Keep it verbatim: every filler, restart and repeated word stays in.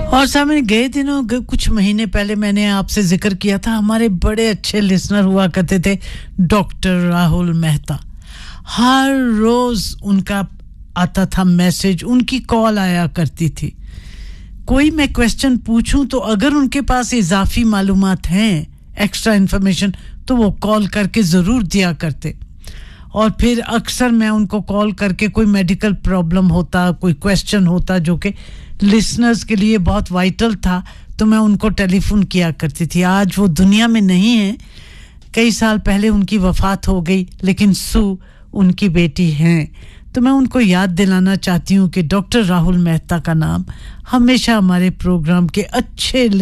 और सामने गए दिनों कुछ महीने पहले मैंने आपसे जिक्र किया था हमारे बड़े अच्छे लिसनर हुआ करते थे डॉक्टर राहुल मेहता हर रोज उनका आता था मैसेज उनकी कॉल आया करती थी कोई मैं क्वेश्चन पूछूं तो अगर उनके पास इजाफी मालूमात हैं एक्स्ट्रा इंफॉर्मेशन तो वो कॉल करके जरूर दिया करते और फिर अक्सर मैं उनको कॉल करके कोई मेडिकल प्रॉब्लम होता कोई क्वेश्चन होता जो कि लिसनर्स के लिए बहुत वाइटल था तो मैं उनको टेलीफोन किया करती थी आज वो दुनिया में नहीं है कई साल पहले उनकी वफात हो गई लेकिन सू उनकी बेटी हैं तो मैं उनको याद दिलाना चाहती हूँ कि डॉक्टर राहुल मेहता का नाम हमेशा हमारे प्रोग्राम के अच्छे